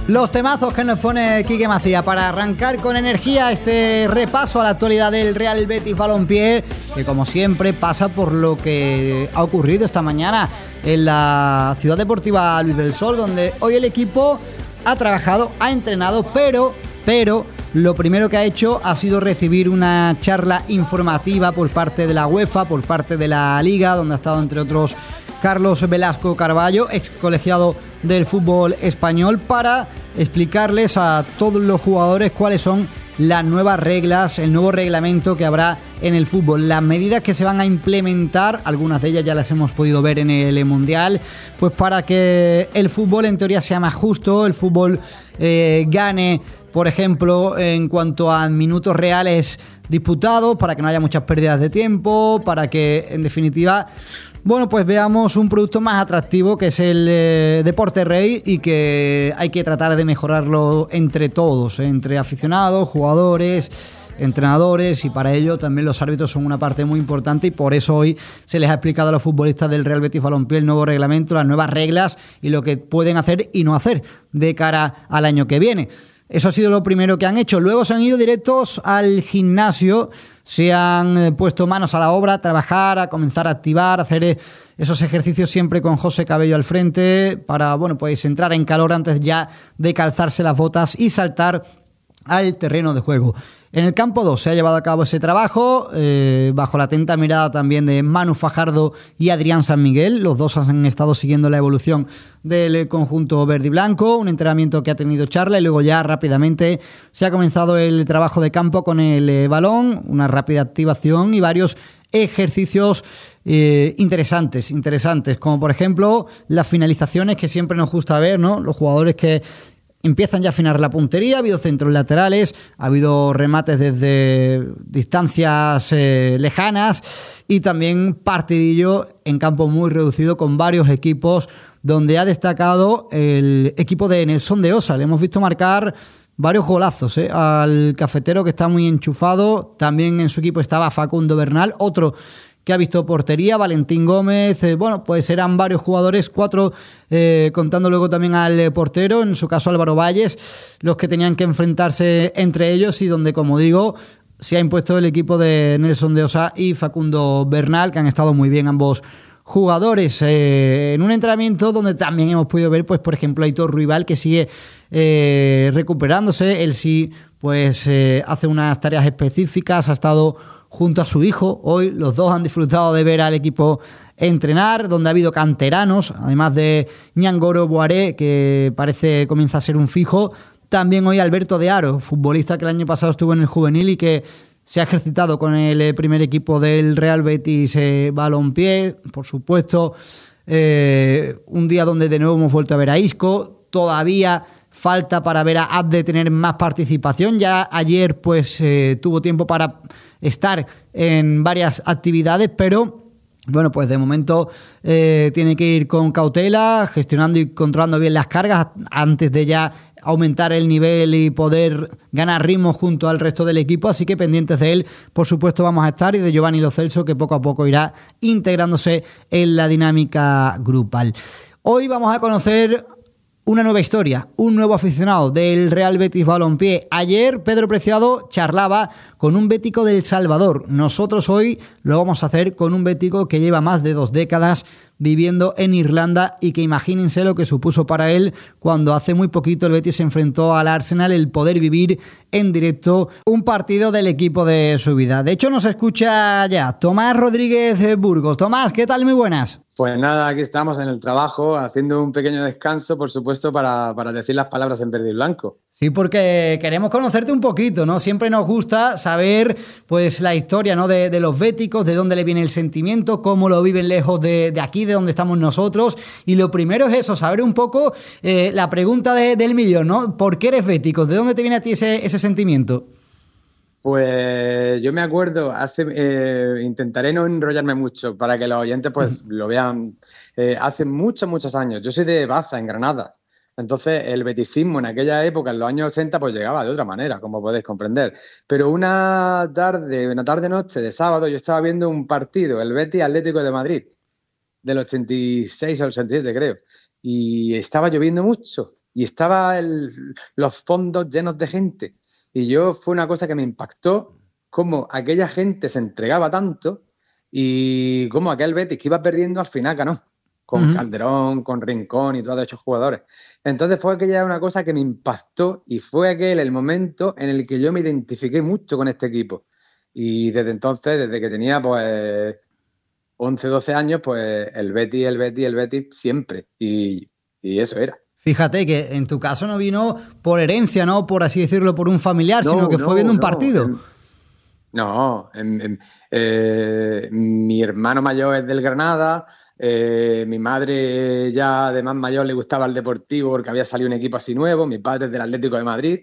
Los temazos que nos pone Quique Macía para arrancar con energía este repaso a la actualidad del Real Betis Balompié, que como siempre pasa por lo que ha ocurrido esta mañana en la Ciudad Deportiva Luis del Sol, donde hoy el equipo ha trabajado, ha entrenado, pero lo primero que ha hecho ha sido recibir una charla informativa por parte de la UEFA, por parte de la Liga, donde ha estado entre otros Carlos Velasco Carballo, ex colegiado del fútbol español, para explicarles a todos los jugadores cuáles son las nuevas reglas, el nuevo reglamento que habrá en el fútbol, las medidas que se van a implementar, algunas de ellas ya las hemos podido ver en el Mundial, pues para que el fútbol en teoría sea más justo, el fútbol gane, por ejemplo, en cuanto a minutos reales disputados, para que no haya muchas pérdidas de tiempo, para que en definitiva, bueno, pues veamos un producto más atractivo, que es el deporte rey, y que hay que tratar de mejorarlo entre todos, entre aficionados, jugadores, entrenadores, y para ello también los árbitros son una parte muy importante, y por eso hoy se les ha explicado a los futbolistas del Real Betis Balompié el nuevo reglamento, las nuevas reglas y lo que pueden hacer y no hacer de cara al año que viene. Eso ha sido lo primero que han hecho. Luego se han ido directos al gimnasio, se han puesto manos a la obra, a trabajar, a comenzar a activar, a hacer esos ejercicios siempre con José Cabello al frente para, bueno, pues entrar en calor antes ya de calzarse las botas y saltar al terreno de juego. En el campo 2 se ha llevado a cabo ese trabajo bajo la atenta mirada también de Manu Fajardo y Adrián San Miguel. Los dos han estado siguiendo la evolución del conjunto verde y blanco, un entrenamiento que ha tenido charla y luego ya rápidamente se ha comenzado el trabajo de campo con el balón, una rápida activación y varios ejercicios interesantes, como por ejemplo las finalizaciones que siempre nos gusta ver, ¿no? Los jugadores que empiezan ya a afinar la puntería, ha habido centros laterales, ha habido remates desde distancias lejanas y también partidillo en campo muy reducido con varios equipos, donde ha destacado el equipo de Nelson de Osa. Le hemos visto marcar varios golazos al cafetero, que está muy enchufado. También en su equipo estaba Facundo Bernal, otro que ha visto portería, Valentín Gómez, bueno, pues eran varios jugadores, 4, contando luego también al portero, en su caso Álvaro Valles, los que tenían que enfrentarse entre ellos, y donde, como digo, se ha impuesto el equipo de Nelson de Osa y Facundo Bernal, que han estado muy bien ambos jugadores, en un entrenamiento donde también hemos podido ver, pues por ejemplo, a Aitor Ruibal, que sigue recuperándose. Él sí, pues hace unas tareas específicas, ha estado junto a su hijo. Hoy los dos han disfrutado de ver al equipo entrenar, donde ha habido canteranos, además de Ñangoro Boaré, que parece comienza a ser un fijo. También hoy Alberto de Aro, futbolista que el año pasado estuvo en el juvenil y que se ha ejercitado con el primer equipo del Real Betis Balompié. Por supuesto, un día donde de nuevo hemos vuelto a ver a Isco. Todavía falta para ver a Abde tener más participación. Ya ayer pues tuvo tiempo para estar en varias actividades, pero bueno, pues de momento tiene que ir con cautela, gestionando y controlando bien las cargas antes de ya aumentar el nivel y poder ganar ritmo junto al resto del equipo. Así que pendientes de él, por supuesto, vamos a estar, y de Giovanni Lo Celso, que poco a poco irá integrándose en la dinámica grupal. Hoy vamos a conocer una nueva historia, un nuevo aficionado del Real Betis Balompié. Ayer Pedro Preciado charlaba con un bético del Salvador. Nosotros hoy lo vamos a hacer con un bético que lleva más de 2 décadas viviendo en Irlanda, y que imagínense lo que supuso para él cuando hace muy poquito el Betis se enfrentó al Arsenal, el poder vivir en directo un partido del equipo de su vida. De hecho, nos escucha ya Tomás Rodríguez Burgos. Tomás, ¿qué tal? Muy buenas. Pues nada, aquí estamos en el trabajo, haciendo un pequeño descanso, por supuesto, para decir las palabras en verde y blanco. Sí, porque queremos conocerte un poquito, ¿no? Siempre nos gusta saber, pues, la historia, ¿no? de los béticos, de dónde le viene el sentimiento, cómo lo viven lejos de aquí, de donde estamos nosotros. Y lo primero es eso, saber un poco la pregunta del millón, ¿no? ¿Por qué eres bético? ¿De dónde te viene a ti ese sentimiento? Pues yo me acuerdo, intentaré no enrollarme mucho para que los oyentes pues lo vean. Hace muchos años, yo soy de Baza, en Granada. Entonces el beticismo en aquella época, en los años 80, pues llegaba de otra manera, como podéis comprender. Pero una tarde-noche de sábado, yo estaba viendo un partido, el Betis Atlético de Madrid, del 86 al 87 creo, y estaba lloviendo mucho. y los fondos llenos de gente. Y fue una cosa que me impactó, cómo aquella gente se entregaba tanto y cómo aquel Betis que iba perdiendo al final ganó, con Calderón, con Rincón y todos esos jugadores. Entonces fue aquella una cosa que me impactó y fue aquel el momento en el que yo me identifiqué mucho con este equipo. Y desde entonces, desde que tenía pues 11, 12 años, pues el Betis siempre. Y eso era. Fíjate que en tu caso no vino por herencia, ¿no? Por así decirlo, por un familiar, sino que fue viendo un partido. Mi hermano mayor es del Granada, mi madre ya de más mayor le gustaba el Deportivo porque había salido un equipo así nuevo, mi padre es del Atlético de Madrid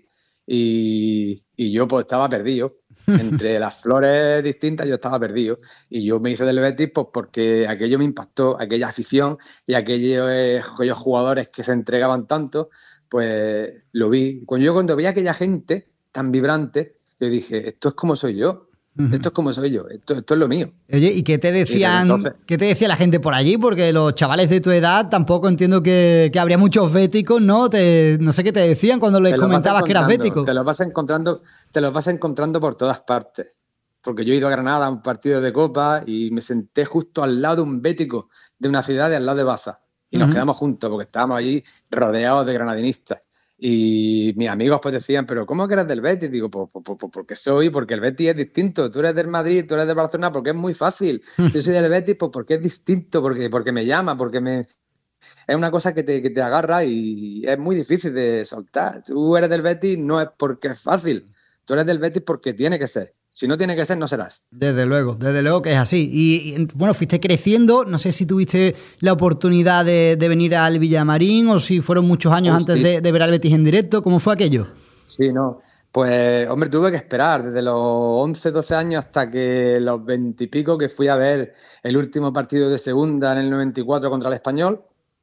y yo pues estaba perdido. Entre las flores distintas yo estaba perdido y yo me hice del Betis pues porque aquello me impactó, aquella afición y aquellos jugadores que se entregaban tanto, pues lo vi. Cuando vi a aquella gente tan vibrante, yo dije, esto es como soy yo. Esto es como soy yo, esto es lo mío. Oye, ¿y qué te decían? ¿Qué te decía la gente por allí? Porque los chavales de tu edad tampoco entiendo que habría muchos béticos, ¿no? No sé qué te decían cuando les comentabas que eras bético. Te los vas encontrando por todas partes. Porque yo he ido a Granada a un partido de Copa y me senté justo al lado de un bético de una ciudad de al lado de Baza. Y nos quedamos juntos porque estábamos allí rodeados de granadinistas. Y mis amigos pues decían, ¿pero cómo que eres del Betis? Digo, pues porque el Betis es distinto. Tú eres del Madrid, tú eres del Barcelona, porque es muy fácil. Yo soy del Betis pues porque es distinto, porque me llama, es una cosa que te agarra y es muy difícil de soltar. Tú eres del Betis no es porque es fácil. Tú eres del Betis porque tiene que ser. Si no tiene que ser, no serás. Desde luego que es así. Y bueno, fuiste creciendo, no sé si tuviste la oportunidad de venir al Villamarín o si fueron muchos años antes de ver al Betis en directo. ¿Cómo fue aquello? Sí, no. Pues, hombre, tuve que esperar desde los 11, 12 años hasta que los 20 y pico que fui a ver el último partido de segunda en el 94 contra el Español,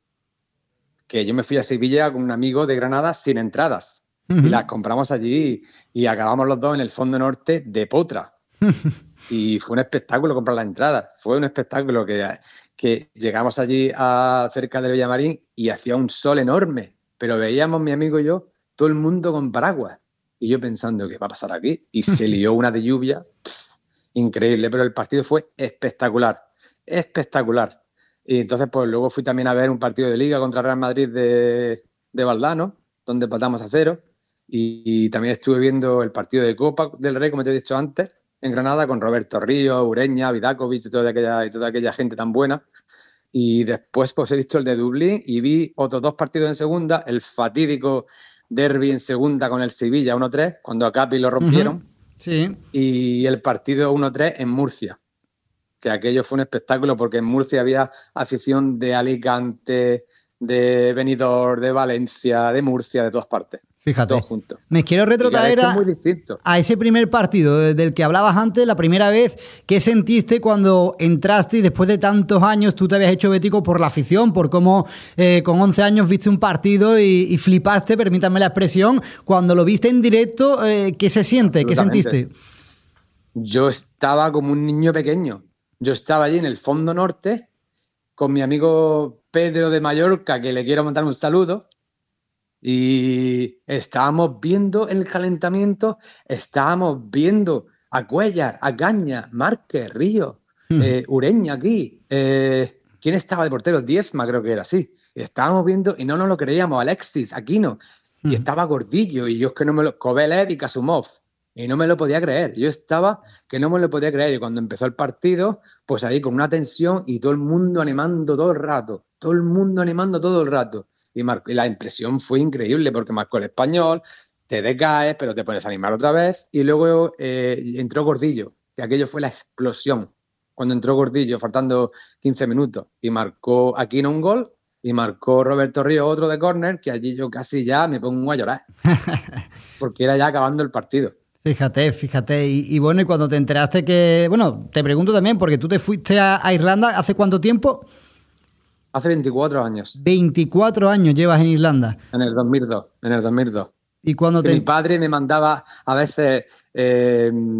que yo me fui a Sevilla con un amigo de Granada sin entradas. Y las compramos allí y acabamos los dos en el fondo norte de Potra. Y fue un espectáculo comprar la entrada. Fue un espectáculo que llegamos allí cerca del Villamarín y hacía un sol enorme. Pero veíamos, mi amigo y yo, todo el mundo con paraguas. Y yo pensando, ¿qué va a pasar aquí? Y se lió una de lluvia. Increíble, pero el partido fue espectacular. Espectacular. Y entonces, pues luego fui también a ver un partido de Liga contra Real Madrid de Valdano, donde empatamos a 0. Y también estuve viendo el partido de Copa del Rey, como te he dicho antes, en Granada, con Roberto Ríos, Ureña, Vidakovic y toda aquella gente tan buena. Y después pues he visto el de Dublín y vi otros 2 partidos en segunda, el fatídico derbi en segunda con el Sevilla 1-3, cuando a Capi lo rompieron, sí. Y el partido 1-3 en Murcia, que aquello fue un espectáculo porque en Murcia había afición de Alicante, de Benidorm, de Valencia, de Murcia, de todas partes. Fíjate, todos juntos. Me quiero retrotraer a ese primer partido del que hablabas antes, la primera vez. ¿Qué sentiste cuando entraste y después de tantos años tú te habías hecho bético por la afición, por cómo con 11 años viste un partido y flipaste, permítanme la expresión, cuando lo viste en directo? ¿Qué se siente? ¿Qué sentiste? Yo estaba como un niño pequeño. Yo estaba allí en el fondo norte con mi amigo Pedro de Mallorca, que le quiero mandar un saludo. Y estábamos viendo el calentamiento, estábamos viendo a Cuellar, a Caña, Márquez, Ríos, Ureña aquí. ¿Quién estaba de portero? Diezma, creo que era, sí. Estábamos viendo y no nos lo creíamos, Alexis, Aquino. Y estaba Gordillo, y yo es que no me lo... Kovalev y Kasumov. Y no me lo podía creer. Yo estaba que no me lo podía creer. Y cuando empezó el partido, pues ahí con una tensión y todo el mundo animando todo el rato. Todo el mundo animando todo el rato. Y la impresión fue increíble porque marcó el Español, te decaes, pero te puedes animar otra vez. Y luego entró Gordillo, que aquello fue la explosión. Cuando entró Gordillo, faltando 15 minutos, y marcó Aquino un gol, y marcó Roberto Ríos otro de córner, que allí yo casi ya me pongo a llorar. Porque era ya acabando el partido. Fíjate. Y bueno, y cuando te enteraste que... Bueno, te pregunto también, porque tú te fuiste a Irlanda, ¿hace cuánto tiempo? Hace 24 años. 24 años llevas en Irlanda. En el 2002. Y cuando mi padre me mandaba a veces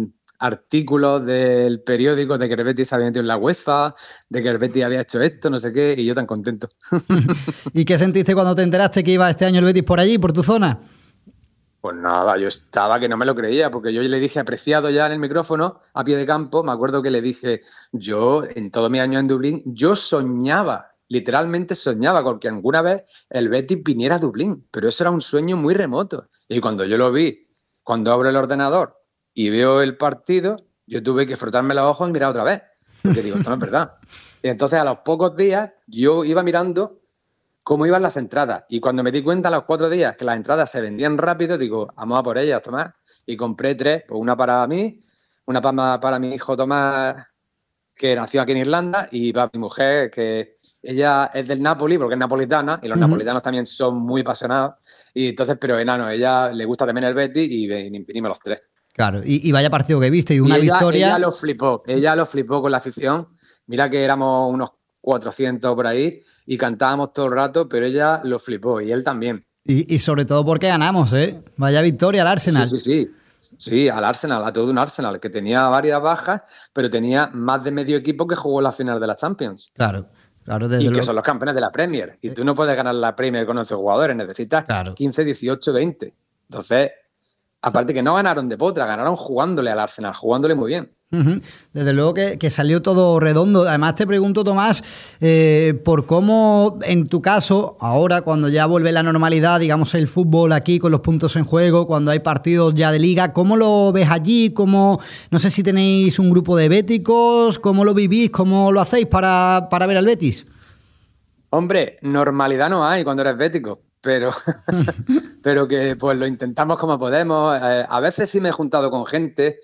artículos del periódico de que el Betis se había metido en la UEFA, de que el Betis había hecho esto, no sé qué, y yo tan contento. ¿Y qué sentiste cuando te enteraste que iba este año el Betis por allí, por tu zona? Pues nada, yo estaba que no me lo creía, porque yo le dije apreciado ya en el micrófono, a pie de campo, me acuerdo que le dije, yo en todo mi año en Dublín, yo soñaba, literalmente soñaba con que alguna vez el Betis viniera a Dublín, pero eso era un sueño muy remoto. Y cuando yo lo vi, cuando abro el ordenador y veo el partido, yo tuve que frotarme los ojos y mirar otra vez, porque digo, esto no es verdad. Y entonces a los pocos días yo iba mirando cómo iban las entradas. Y cuando me di cuenta a los 4 días que las entradas se vendían rápido, digo, vamos a por ellas, Tomás. Y compré 3, pues una para mí, una para mi hijo Tomás, que nació aquí en Irlanda, y para mi mujer, que ella es del Napoli, porque es napolitana, y los napolitanos también son muy apasionados. Y entonces, pero enano, ella le gusta también el Betis y vinimos los 3. Claro, y vaya partido que viste, y una victoria. Ella lo flipó con la afición. Mira que éramos unos 400 por ahí y cantábamos todo el rato, pero ella lo flipó y él también. Y sobre todo porque ganamos, ¿eh? Vaya victoria al Arsenal. Sí, al Arsenal, a todo un Arsenal que tenía varias bajas, pero tenía más de medio equipo que jugó la final de la Champions. Claro, desde y luego. Que son los campeones de la Premier. Y tú no puedes ganar la Premier con 11 jugadores, necesitas 15, 18, 20. Entonces, aparte que no ganaron de potra, ganaron jugándole al Arsenal, jugándole muy bien. Desde luego que salió todo redondo. Además te pregunto, Tomás, por cómo en tu caso, ahora cuando ya vuelve la normalidad, digamos el fútbol aquí con los puntos en juego, cuando hay partidos ya de liga, ¿cómo lo ves allí? No sé si tenéis un grupo de béticos, ¿cómo lo vivís? ¿Cómo lo hacéis para ver al Betis? Hombre, normalidad no hay cuando eres bético, pero que pues lo intentamos como podemos. A veces sí me he juntado con gente.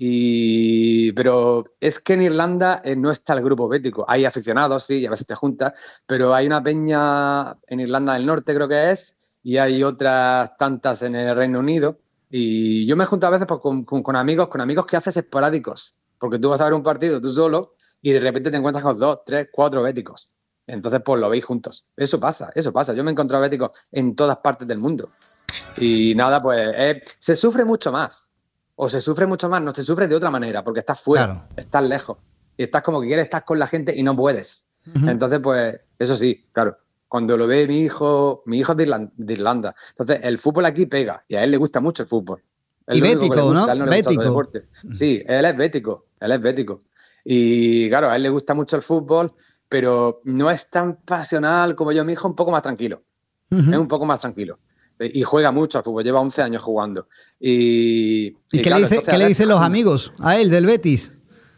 Pero es que en Irlanda no está el grupo bético. Hay aficionados, sí, y a veces te juntas, pero hay una peña en Irlanda del Norte, creo que es, y hay otras tantas en el Reino Unido. Y yo me junto a veces pues, con amigos que haces esporádicos, porque tú vas a ver un partido tú solo y de repente te encuentras con 2, 3, 4 béticos. Entonces, pues lo veis juntos. Eso pasa. Yo me he encontrado béticos en todas partes del mundo. Y nada, pues se sufre mucho más. O se sufre mucho más, no se sufre de otra manera, porque estás fuera, estás lejos. Y estás como que quieres estar con la gente y no puedes. Entonces, pues, eso sí, claro. Cuando lo ve mi hijo es de Irlanda. Entonces, el fútbol aquí pega y a él le gusta mucho el fútbol. Y bético, ¿no? Bético. Sí, él es bético. Y claro, a él le gusta mucho el fútbol, pero no es tan pasional como yo. Mi hijo un poco más tranquilo. Es un poco más tranquilo. Y juega mucho al fútbol, lleva 11 años jugando. ¿Y qué le dicen los amigos a él del Betis?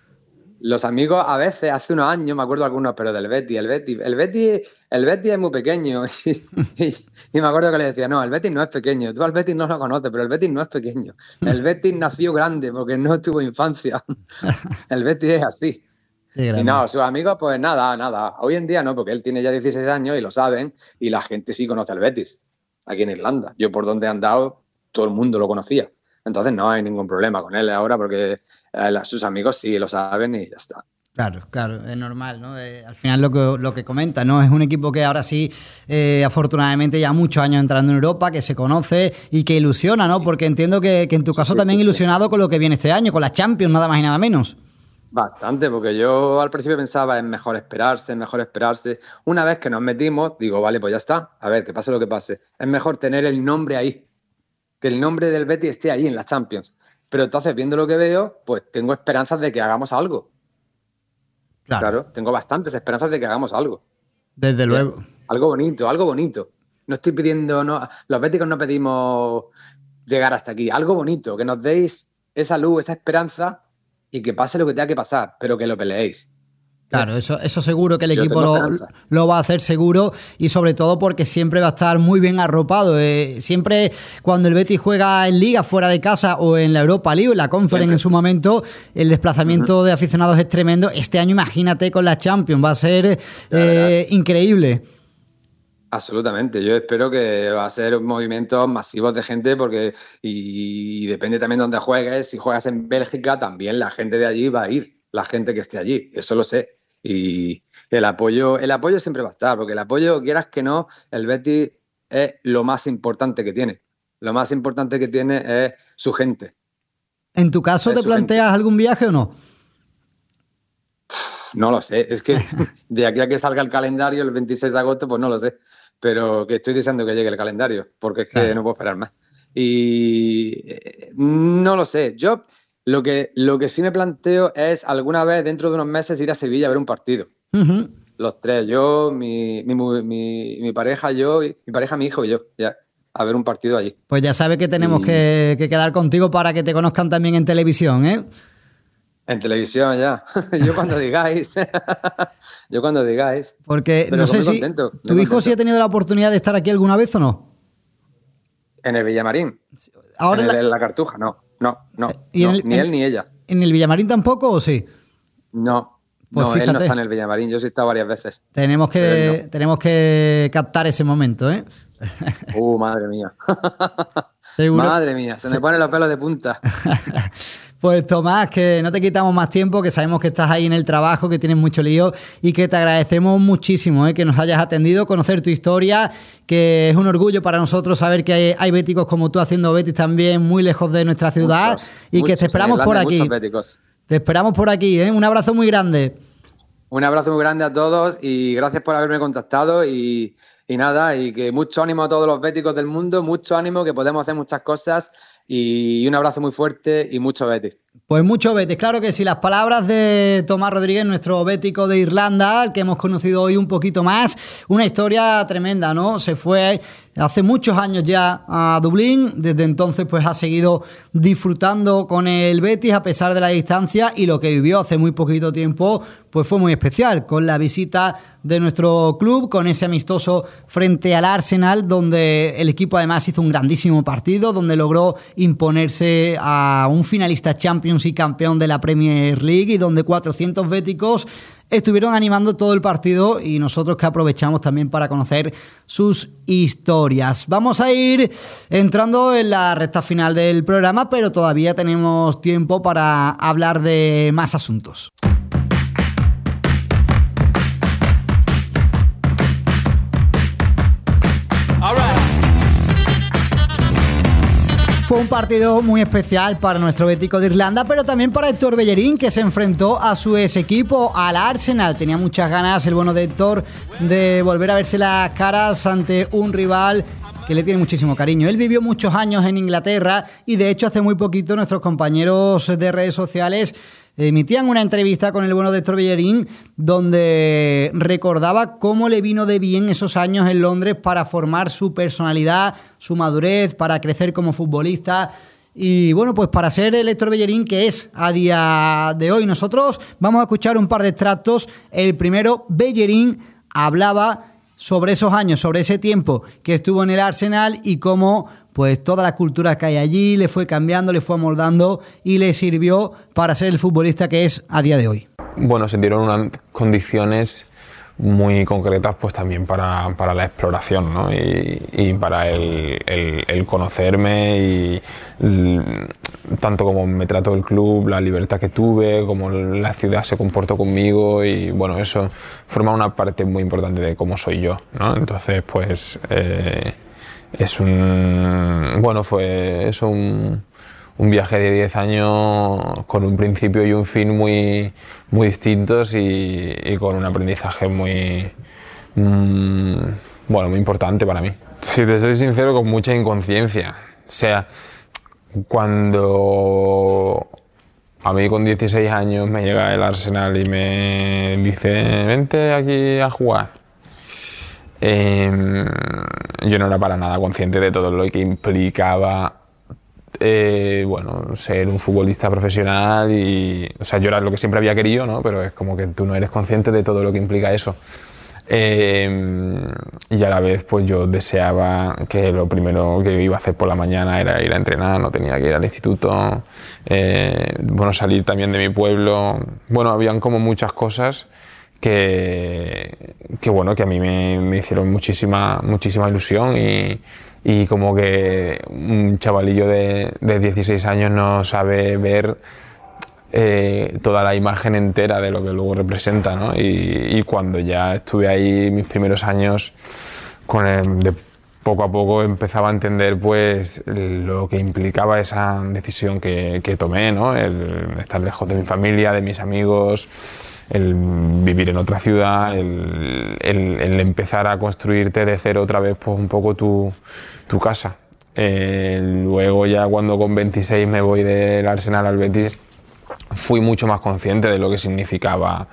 Los amigos a veces, hace unos años, me acuerdo algunos, pero del Betis. El Betis es muy pequeño. Y me acuerdo que le decía, no, el Betis no es pequeño. Tú al Betis no lo conoces, pero el Betis no es pequeño. El Betis nació grande porque no tuvo infancia. El Betis es así. Y no, sus amigos, pues nada. Hoy en día no, porque él tiene ya 16 años y lo saben. Y la gente sí conoce al Betis. Aquí en Irlanda. Yo por donde he andado, todo el mundo lo conocía. Entonces no hay ningún problema con él ahora porque sus amigos sí lo saben y ya está. Claro, es normal, ¿no? Al final lo que comenta, ¿no? Es un equipo que ahora sí, afortunadamente, ya muchos años entrando en Europa, que se conoce y que ilusiona, ¿no? Porque entiendo que en tu caso también ilusionado con lo que viene este año, con la Champions, nada más y nada menos. Bastante, porque yo al principio pensaba es mejor esperarse. Una vez que nos metimos, digo, vale, pues ya está, a ver, que pase lo que pase. Es mejor tener el nombre ahí, que el nombre del Betis esté ahí en la Champions. Pero entonces, viendo lo que veo, pues tengo esperanzas de que hagamos algo. Claro, tengo bastantes esperanzas de que hagamos algo. Desde luego. Algo bonito. No estoy pidiendo, los béticos no pedimos llegar hasta aquí. Algo bonito, que nos deis esa luz, esa esperanza y que pase lo que tenga que pasar, pero que lo peleéis. Claro, eso seguro que el equipo lo va a hacer seguro y sobre todo porque siempre va a estar muy bien arropado. Siempre cuando el Betis juega en Liga fuera de casa o en la Europa League o en la Conference en su momento, el desplazamiento de aficionados es tremendo. Este año imagínate con la Champions, va a ser increíble. Absolutamente, yo espero que va a ser movimientos masivos de gente porque y depende también de dónde juegues. Si juegas en Bélgica, también la gente de allí va a ir, la gente que esté allí, eso lo sé. Y el apoyo siempre va a estar, porque el apoyo, quieras que no, el Betis es lo más importante que tiene. Lo más importante que tiene es su gente. ¿En tu caso te planteas algún viaje o no? No lo sé, es que de aquí a que salga el calendario el 26 de agosto, pues no lo sé, pero que estoy deseando que llegue el calendario, porque es que claro, no puedo esperar más. Y no lo sé, yo lo que sí me planteo es alguna vez dentro de unos meses ir a Sevilla a ver un partido. Uh-huh. Los tres, yo, mi pareja, mi hijo y yo, ya, a ver un partido allí. Pues ya sabes que tenemos que quedar contigo para que te conozcan también en televisión, ¿eh? En televisión, ya. Yo cuando digáis. Porque no sé si tu hijo sí ha tenido la oportunidad de estar aquí alguna vez o no. En el Villamarín. Ahora en la Cartuja, no. Ni él ni ella. ¿En el Villamarín tampoco o sí? No. Pues no, fíjate, él no está en el Villamarín. Yo sí he estado varias veces. Tenemos que captar ese momento, ¿eh? Madre mía. ¿Seguro? Madre mía, se me ponen los pelos de punta. Pues Tomás, que no te quitamos más tiempo, que sabemos que estás ahí en el trabajo, que tienes mucho lío y que te agradecemos muchísimo que nos hayas atendido, conocer tu historia, que es un orgullo para nosotros saber que hay béticos como tú haciendo Betis también muy lejos de nuestra ciudad que te esperamos por aquí. Te esperamos por aquí, ¿eh? Un abrazo muy grande. Un abrazo muy grande a todos y gracias por haberme contactado y nada, y que mucho ánimo a todos los béticos del mundo, mucho ánimo, que podemos hacer muchas cosas y un abrazo muy fuerte y mucho Betis. Pues mucho Betis, claro que sí. Las palabras de Tomás Rodríguez, nuestro bético de Irlanda, al que hemos conocido hoy un poquito más. Una historia tremenda, ¿no? Se fue hace muchos años ya a Dublín. Desde entonces pues ha seguido disfrutando con el Betis a pesar de la distancia, y lo que vivió hace muy poquito tiempo pues fue muy especial, con la visita de nuestro club, con ese amistoso frente al Arsenal, donde el equipo además hizo un grandísimo partido, donde logró imponerse a un finalista Champions y campeón de la Premier League, y donde 400 béticos estuvieron animando todo el partido, y nosotros que aprovechamos también para conocer sus historias. Vamos a ir entrando en la recta final del programa, pero todavía tenemos tiempo para hablar de más asuntos. Fue un partido muy especial para nuestro bético de Irlanda, pero también para Héctor Bellerín, que se enfrentó a su ex equipo, al Arsenal. Tenía muchas ganas el bueno de Héctor de volver a verse las caras ante un rival que le tiene muchísimo cariño. Él vivió muchos años en Inglaterra y de hecho hace muy poquito nuestros compañeros de redes sociales emitían una entrevista con el bueno de Héctor Bellerín, donde recordaba cómo le vino de bien esos años en Londres para formar su personalidad, su madurez, para crecer como futbolista y bueno, pues para ser el Héctor Bellerín que es a día de hoy. Nosotros vamos a escuchar un par de extractos. El primero, Bellerín hablaba sobre esos años, sobre ese tiempo que estuvo en el Arsenal y cómo pues toda la cultura que hay allí le fue cambiando, le fue amoldando y le sirvió para ser el futbolista que es a día de hoy. Bueno, se dieron unas condiciones muy concretas pues también para la exploración, ¿no? y para el conocerme y tanto como me trató el club, la libertad que tuve, como la ciudad se comportó conmigo, y bueno, eso forma una parte muy importante de cómo soy yo, ¿no? Entonces pues fue eso un viaje de 10 años con un principio y un fin muy distintos y con un aprendizaje muy importante para mí. Si te soy sincero, con mucha inconsciencia. O sea, cuando a mí con 16 años me llega el Arsenal y me dice vente aquí a jugar, yo no era para nada consciente de todo lo que implicaba ser un futbolista profesional o sea, yo era lo que siempre había querido, ¿no? Pero es como que tú no eres consciente de todo lo que implica eso. Y a la vez pues yo deseaba que lo primero que iba a hacer por la mañana era ir a entrenar, no tenía que ir al instituto, salir también de mi pueblo. Habían como muchas cosas que a mí me hicieron muchísima ilusión y como que un chavalillo de 16 años no sabe ver toda la imagen entera de lo que luego representa, ¿no? Y cuando ya estuve ahí mis primeros años poco a poco empezaba a entender pues lo que implicaba esa decisión que tomé, ¿no? El estar lejos de mi familia, de mis amigos, el vivir en otra ciudad, el empezar a construirte de cero otra vez pues un poco tu casa. Luego ya cuando con 26 me voy del Arsenal al Betis, fui mucho más consciente de lo que significaba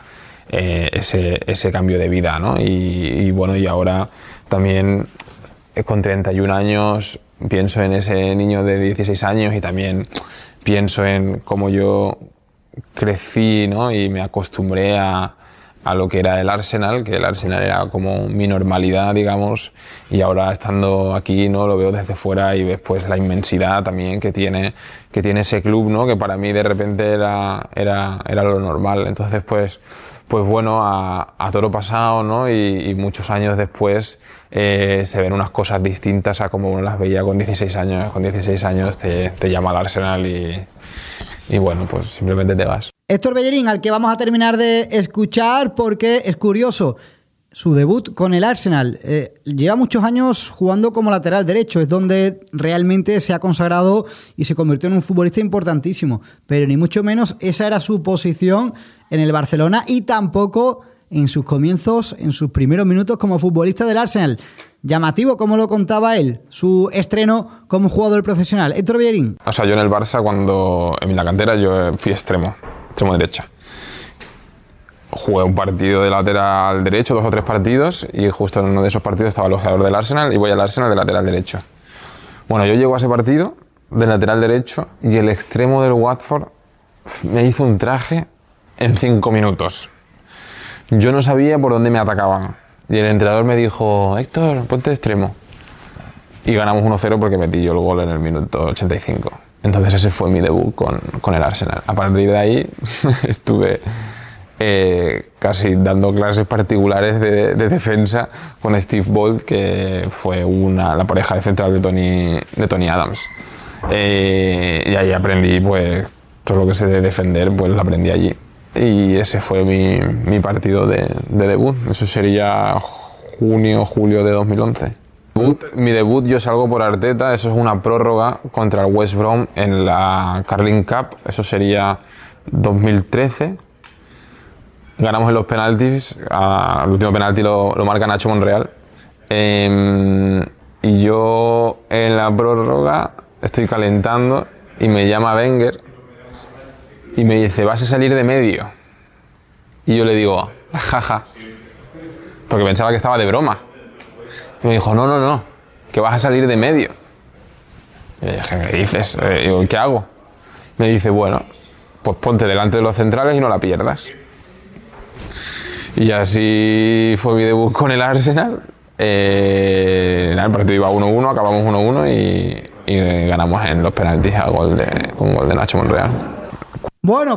ese cambio de vida, ¿no? Y bueno, y ahora también con 31 años pienso en ese niño de 16 años y también pienso en cómo yo crecí, ¿no? Y me acostumbré a lo que era el Arsenal, que el Arsenal era como mi normalidad, digamos, y ahora estando aquí, ¿no? Lo veo desde fuera y ves pues la inmensidad también que tiene ese club, ¿no? Que para mí de repente era lo normal. Entonces pues bueno, a toro pasado, ¿no? Y muchos años después se ven unas cosas distintas a como uno las veía con 16 años. Con 16 años te llama al Arsenal y bueno, pues simplemente te vas. Héctor Bellerín, al que vamos a terminar de escuchar porque es curioso, su debut con el Arsenal. Lleva muchos años jugando como lateral derecho, es donde realmente se ha consagrado y se convirtió en un futbolista importantísimo, pero ni mucho menos esa era su posición en el Barcelona y tampoco en sus comienzos, en sus primeros minutos como futbolista del Arsenal. Llamativo, como lo contaba él, su estreno como jugador profesional. Héctor Bellerín. O sea, yo en el Barça, cuando en la cantera, yo fui extremo derecha. Jugué un partido de lateral derecho, 2 o 3 partidos, y justo en uno de esos partidos estaba el jugador del Arsenal y voy al Arsenal de lateral derecho. Bueno, yo llego a ese partido de lateral derecho y el extremo del Watford me hizo un traje en 5 minutos. Yo no sabía por dónde me atacaban y el entrenador me dijo: Héctor, ponte de extremo. Y ganamos 1-0 porque metí yo el gol en el minuto 85. Entonces ese fue mi debut con el Arsenal. A partir de ahí estuve casi dando clases particulares de defensa con Steve Bold, que fue la pareja de central de Tony Adams. Y ahí aprendí pues todo lo que sé de defender, pues lo aprendí allí. Y ese fue mi partido de debut. Eso sería junio, julio de 2011. Mi debut, yo salgo por Arteta, eso es una prórroga contra el West Brom en la Carling Cup, eso sería 2013. Ganamos en los penaltis, el último penalti lo marca Nacho Monreal. Y yo en la prórroga estoy calentando y me llama Wenger y me dice: vas a salir de medio. Y yo le digo: jaja, porque pensaba que estaba de broma. Y me dijo: no, que vas a salir de medio. Y le dije: ¿qué dices? Digo: ¿qué hago? Me dice: bueno, pues ponte delante de los centrales y no la pierdas. Y así fue mi debut con el Arsenal. El partido iba 1-1, acabamos 1-1 y ganamos en los penaltis con un gol de Nacho Monreal. Bueno,